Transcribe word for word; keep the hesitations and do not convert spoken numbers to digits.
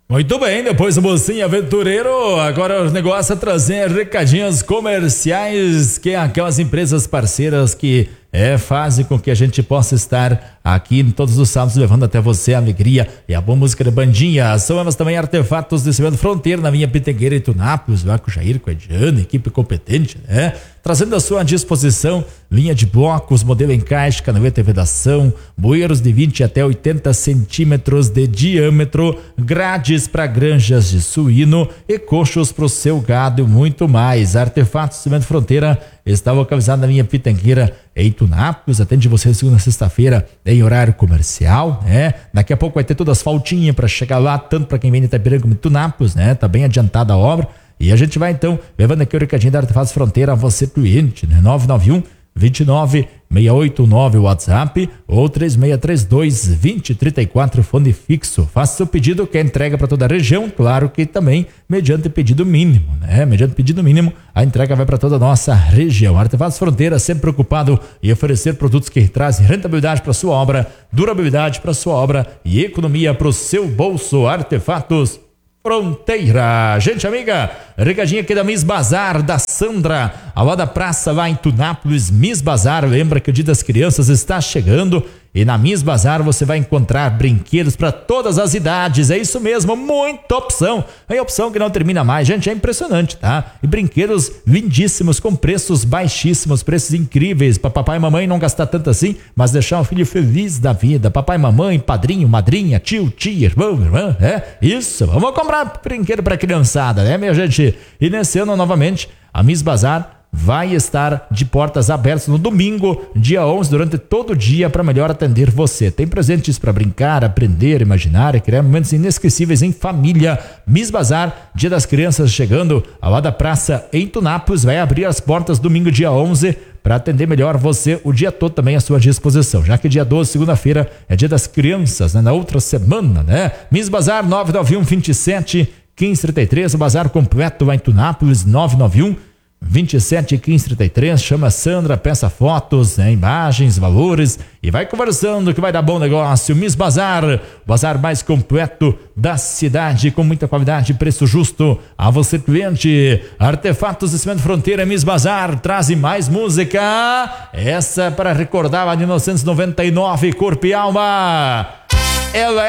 Muito bem, depois do Mocinho Aventureiro, agora o negócio é trazer recadinhos comerciais, que é aquelas empresas parceiras que é, fazem com que a gente possa estar aqui em todos os sábados levando até você a alegria e a boa música da bandinha. São elas também Artefatos de Cimento Fronteira, na minha Pitangueira e Tunápolis, lá com o Jair, com a Ediane, equipe competente, né? Trazendo à sua disposição linha de blocos, modelo encaixe, canaveta e vedação, bueiros de vinte até oitenta centímetros de diâmetro, grades para granjas de suíno e coxos para o seu gado e muito mais. Artefatos Cimento Fronteira está localizado na linha Pitangueira em Tunápolis, atende você de segunda a sexta-feira em horário comercial, né? Daqui a pouco vai ter todas as faltinhas para chegar lá, tanto para quem vem de Itapiranga como de Tunápolis, né? Tá bem adiantada a obra. E a gente vai então levando aqui o recadinho da Artefatos Fronteira a você, cliente, né? nove nove um, dois nove, seis oito nove WhatsApp ou três seis três dois, dois zero três quatro fone fixo. Faça seu pedido que é entrega para toda a região, claro que também mediante pedido mínimo, né? Mediante pedido mínimo, a entrega vai para toda a nossa região. Artefatos Fronteira sempre preocupado em oferecer produtos que trazem rentabilidade para sua obra, durabilidade para sua obra e economia para o seu bolso. Artefatos Fronteira. Gente amiga, recadinho aqui da Miss Bazar, da Sandra, ao lado da praça lá em Tunápolis. Miss Bazar, lembra que o Dia das Crianças está chegando e na Miss Bazar você vai encontrar brinquedos para todas as idades. É isso mesmo, muita opção. É opção que não termina mais, gente, é impressionante, tá? E brinquedos lindíssimos com preços baixíssimos, preços incríveis para papai e mamãe não gastar tanto assim, mas deixar o filho feliz da vida. Papai, mamãe, padrinho, madrinha, tio, tia, irmão, irmã, é isso. Vamos comprar brinquedo para criançada, né, minha gente? E nesse ano novamente a Miss Bazar vai estar de portas abertas no domingo, dia onze, durante todo o dia, para melhor atender você. Tem presentes para brincar, aprender, imaginar e criar momentos inesquecíveis em família. Miss Bazar, Dia das Crianças chegando, ao lado da praça em Tunápolis, vai abrir as portas domingo, dia onze, para atender melhor você o dia todo também à sua disposição. Já que dia doze, segunda-feira, é Dia das Crianças, né? Na outra semana, né? Miss Bazar, nove nove um, dois sete, um cinco três três, o bazar completo lá em Tunápolis, nove nove um, vinte e sete, quinze, trinta e três, chama a Sandra, peça fotos, né, imagens, valores e vai conversando que vai dar bom negócio. Miss Bazar, o bazar mais completo da cidade, com muita qualidade e preço justo a você, cliente. Artefatos de Cimento Fronteira, Miss Bazar, trazem mais música, essa para recordar lá de mil novecentos e noventa e nove, Corpo e Alma. Ela é